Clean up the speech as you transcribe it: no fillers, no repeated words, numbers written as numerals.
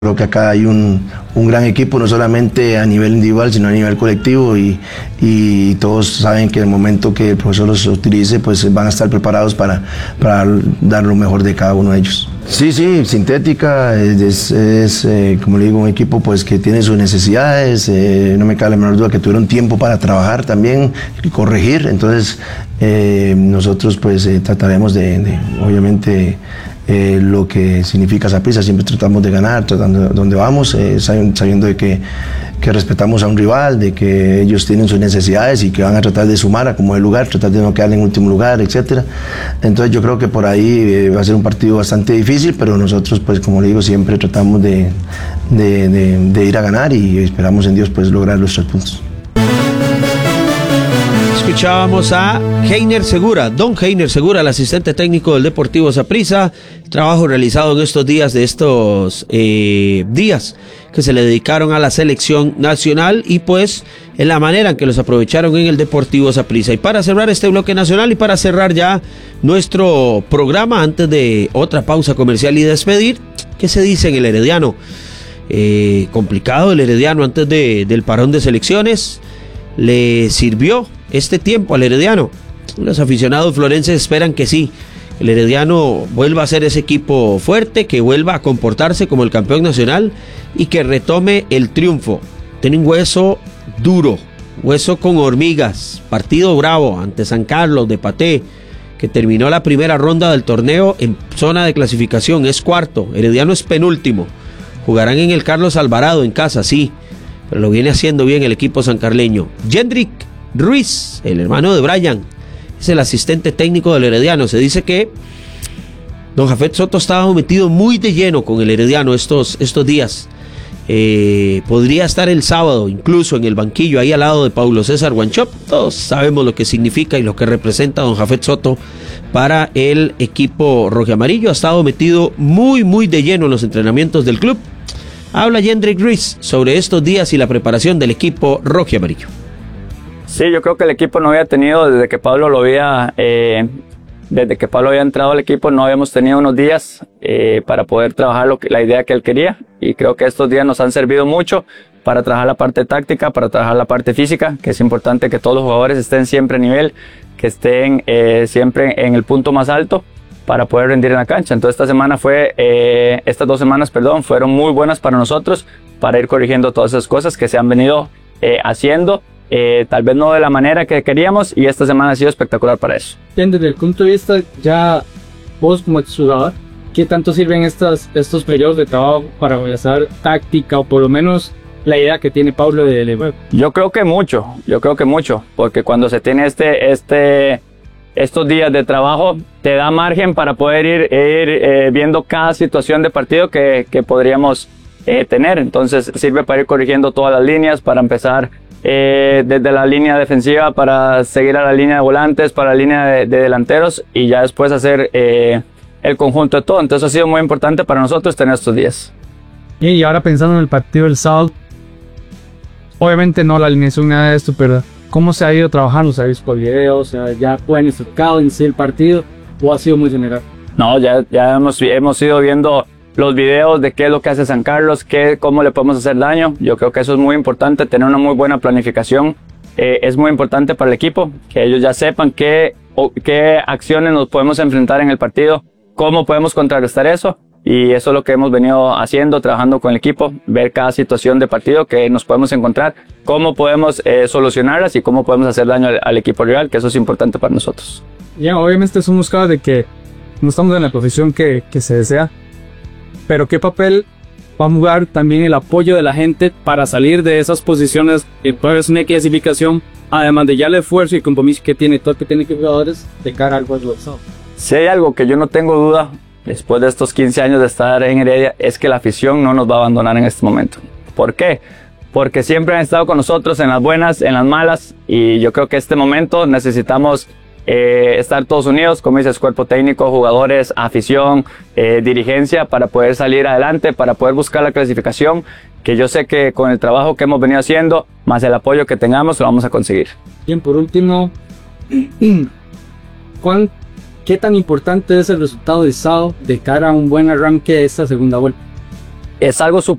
Creo que acá hay un gran equipo, no solamente a nivel individual, sino a nivel colectivo y todos saben que en el momento que el profesor los utilice, pues van a estar preparados para dar lo mejor de cada uno de ellos. Sí, Sintética es como le digo, un equipo pues que tiene sus necesidades, no me cabe la menor duda que tuvieron tiempo para trabajar también y corregir, entonces nosotros pues trataremos de obviamente lo que significa Saprissa, siempre tratamos de ganar, tratando donde vamos, sabiendo de que respetamos a un rival, de que ellos tienen sus necesidades y que van a tratar de sumar a como el lugar, tratar de no quedar en último lugar, etcétera. Entonces yo creo que por ahí va a ser un partido bastante difícil, pero nosotros pues como le digo siempre tratamos de ir a ganar y esperamos en Dios pues lograr los 3 puntos. Escuchábamos a Heiner Segura, don Heiner Segura, el asistente técnico del Deportivo Saprissa. Trabajo realizado en estos días días que se le dedicaron a la selección nacional y pues en la manera en que los aprovecharon en el Deportivo Saprissa. Y para cerrar este bloque nacional y para cerrar ya nuestro programa antes de otra pausa comercial y despedir, ¿qué se dice en el Herediano? Complicado el Herediano antes del parón de selecciones. ¿Le sirvió este tiempo al Herediano? Los aficionados florenses esperan que sí, el Herediano vuelva a ser ese equipo fuerte, que vuelva a comportarse como el campeón nacional y que retome el triunfo. Tiene un hueso duro, hueso con hormigas, partido bravo ante San Carlos de Paté, que terminó la primera ronda del torneo en zona de clasificación, es cuarto, Herediano es penúltimo. Jugarán en el Carlos Alvarado en casa, sí, pero lo viene haciendo bien el equipo sancarleño. Jendrik Ruiz, el hermano de Brian, es el asistente técnico del Herediano. Se dice que don Jafet Soto estaba metido muy de lleno con el Herediano estos días. Podría estar el sábado incluso en el banquillo ahí al lado de Paulo César Wanchope. Todos sabemos lo que significa y lo que representa don Jafet Soto para el equipo rojiamarillo. Ha estado metido muy de lleno en los entrenamientos del club. Habla Jendrik Ruiz sobre estos días y la preparación del equipo rojiamarillo. Sí, yo creo que el equipo no había tenido, desde que Pablo había entrado al equipo, no habíamos tenido unos días para poder trabajar la idea que él quería, y creo que estos días nos han servido mucho para trabajar la parte táctica, para trabajar la parte física, que es importante que todos los jugadores estén siempre a nivel, que estén siempre en el punto más alto para poder rendir en la cancha. Entonces estas 2 semanas fueron muy buenas para nosotros, para ir corrigiendo todas esas cosas que se han venido haciendo, tal vez no de la manera que queríamos, y esta semana ha sido espectacular para eso. Desde el punto de vista, ya vos como exjugador, ¿qué tanto sirven estos periodos de trabajo para realizar táctica, o por lo menos la idea que tiene Pablo de juego? Yo creo que mucho, porque cuando se tiene estos días de trabajo, te da margen para poder ir viendo cada situación de partido que podríamos tener. Entonces sirve para ir corrigiendo todas las líneas, para empezar desde la línea defensiva, para seguir a la línea de volantes, para la línea de delanteros, y ya después hacer el conjunto de todo. Entonces ha sido muy importante para nosotros tener estos días. Y ahora pensando en el partido del sábado, obviamente no la alineación, nada de esto, pero ¿cómo se ha ido trabajando? ¿Se ha visto videos? ¿Ya pueden enfocado en sí el partido? ¿O ha sido muy general? No, ya hemos ido viendo los videos de qué es lo que hace San Carlos, cómo le podemos hacer daño. Yo creo que eso es muy importante, tener una muy buena planificación. Es muy importante para el equipo, que ellos ya sepan qué acciones nos podemos enfrentar en el partido, cómo podemos contrarrestar eso. Y eso es lo que hemos venido haciendo, trabajando con el equipo, ver cada situación de partido que nos podemos encontrar, cómo podemos solucionarlas y cómo podemos hacer daño al equipo rival, que eso es importante para nosotros. Ya, obviamente somos casos de que no estamos en la posición que se desea, pero ¿qué papel va a jugar también el apoyo de la gente para salir de esas posiciones que puede ser una clasificación, además de ya el esfuerzo y el compromiso que tiene todo el que tiene que jugadores de cara al juego? Si hay algo que yo no tengo duda, después de estos 15 años de estar en Heredia, es que la afición no nos va a abandonar en este momento. ¿Por qué? Porque siempre han estado con nosotros en las buenas, en las malas, y yo creo que este momento necesitamos estar todos unidos, como dices, cuerpo técnico, jugadores, afición, dirigencia, para poder salir adelante, para poder buscar la clasificación, que yo sé que con el trabajo que hemos venido haciendo, más el apoyo que tengamos, lo vamos a conseguir. Bien, por último, ¿qué tan importante es el resultado de sábado de cara a un buen arranque de esta segunda vuelta? Es algo